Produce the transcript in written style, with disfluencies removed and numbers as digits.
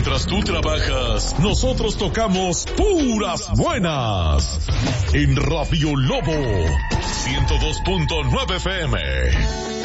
Mientras tú trabajas, nosotros tocamos puras buenas. En Radio Lobo 102.9 FM.